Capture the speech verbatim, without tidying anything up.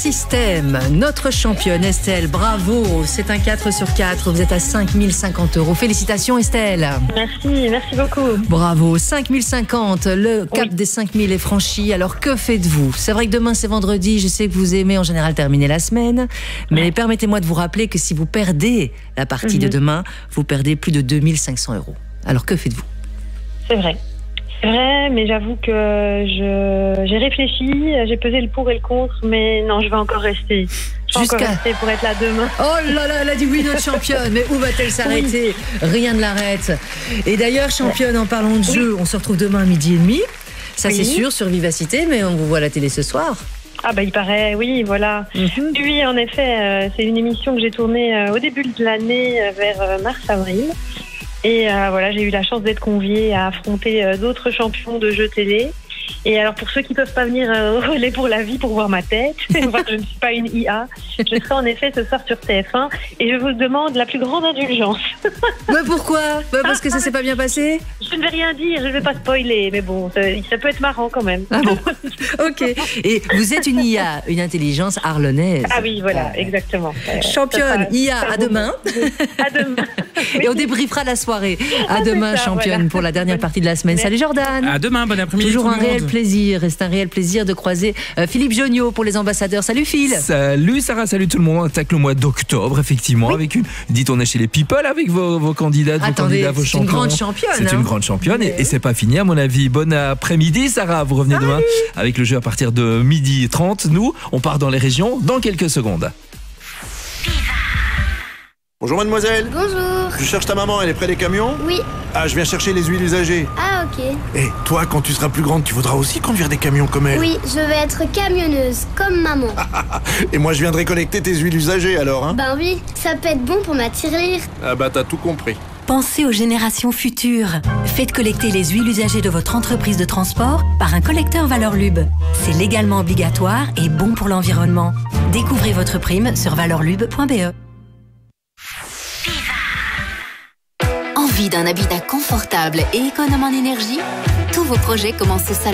Système, notre championne Estelle, bravo, c'est un quatre sur quatre, vous êtes à cinq mille cinquante euros. Félicitations Estelle. Merci, merci beaucoup. Bravo, cinq mille cinquante, le cap Oui. des cinq mille est franchi, alors que faites-vous? C'est vrai que demain c'est vendredi, je sais que vous aimez en général terminer la semaine, mais ouais. Permettez-moi de vous rappeler que si vous perdez la partie mm-hmm. de demain, vous perdez plus de deux mille cinq cents euros. Alors que faites-vous? C'est vrai. C'est vrai, mais j'avoue que je, j'ai réfléchi, j'ai pesé le pour et le contre, mais non, je vais encore rester. Je vais Jusqu'à... encore rester pour être là demain. Oh là là, elle a dit oui, notre championne, mais où va-t-elle s'arrêter? Oui. Rien ne l'arrête. Et d'ailleurs, championne, en parlant de oui. jeu, on se retrouve demain à midi et demi. Ça, oui. c'est sûr, sur Vivacité, mais on vous voit à la télé ce soir. Ah bah il paraît, oui, voilà. Mm-hmm. Oui, en effet, euh, c'est une émission que j'ai tournée euh, au début de l'année, euh, vers euh, mars-avril. Et euh, voilà, j'ai eu la chance d'être conviée à affronter euh, d'autres champions de jeux télé. Et alors, pour ceux qui ne peuvent pas venir euh, au relais pour la vie pour voir ma tête, voir que je ne suis pas une I A, je serai en effet ce soir sur T F un et je vous demande la plus grande indulgence. Mais pourquoi? Bah parce que ça s'est pas bien passé? Je ne vais rien dire, je ne vais pas spoiler, mais bon, ça, ça peut être marrant quand même. Ah bon? Ok. Et vous êtes une I A, une intelligence arlonnaise. Ah oui, voilà, exactement. Championne, ça, I A, à demain. À demain. Et on débriefera la soirée. À demain, ça, championne, voilà. Pour la dernière partie de la semaine. Salut Jordan. À demain, bon après-midi. Toujours un réel plaisir. C'est un réel plaisir de croiser euh, Philippe Jonio pour les ambassadeurs. Salut Phil. Salut Sarah, salut tout le monde. On attaque le mois d'octobre, effectivement, oui. avec une. Dites, on est chez les people avec vos, vos candidats, vos Attendez, candidats, vos champions. C'est une grande championne. C'est hein. une grande championne Mais... et, et c'est pas fini à mon avis. Bon après-midi Sarah, vous revenez Salut. Demain avec le jeu à partir de midi trente. Nous, on part dans les régions dans quelques secondes. Bonjour mademoiselle. Bonjour. Je cherche ta maman, elle est près des camions? Oui. Ah, je viens chercher les huiles usagées. Ah, ok. Et toi, quand tu seras plus grande, tu voudras aussi conduire des camions comme elle? Oui, je vais être camionneuse, comme maman. Et moi, je viendrai collecter tes huiles usagées alors, hein? Ben oui, ça peut être bon pour ma tirelire. Ah bah, t'as tout compris. Pensez aux générations futures. Faites collecter les huiles usagées de votre entreprise de transport par un collecteur Valorlub. C'est légalement obligatoire et bon pour l'environnement. Découvrez votre prime sur valorlub point b e. Envie d'un habitat confortable et économe en énergie? Tous vos projets commencent au salon.